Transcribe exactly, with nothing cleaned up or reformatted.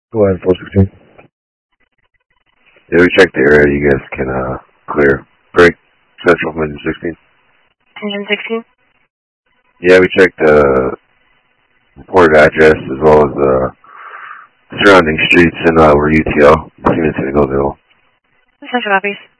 Go ahead, four sixteen. Yeah, we checked the area. You guys can uh, clear. Break Central from engine sixteen. Engine sixteen? Yeah, we checked the uh, reported address as well as the uh, surrounding streets, and uh, we're U T L. Seeing it's going to go there. Central copies.